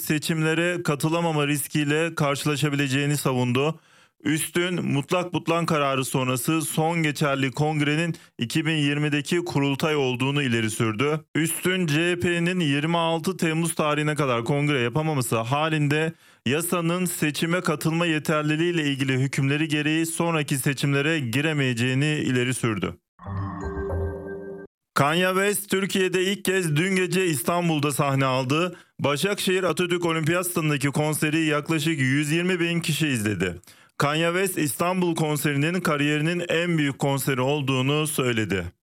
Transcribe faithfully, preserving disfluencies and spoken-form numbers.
seçimlere katılamama riskiyle karşılaşabileceğini savundu. Üstün, mutlak butlan kararı sonrası son geçerli kongrenin iki bin yirmideki kurultay olduğunu ileri sürdü. Üstün, C H P'nin yirmi altı Temmuz tarihine kadar kongre yapamaması halinde yasanın seçime katılma yeterliliğiyle ilgili hükümleri gereği sonraki seçimlere giremeyeceğini ileri sürdü. Kanye West Türkiye'de ilk kez dün gece İstanbul'da sahne aldı. Başakşehir Atatürk Olimpiyat Stadındaki konseri yaklaşık yüz yirmi bin kişi izledi. Kanye West İstanbul konserinin kariyerinin en büyük konseri olduğunu söyledi.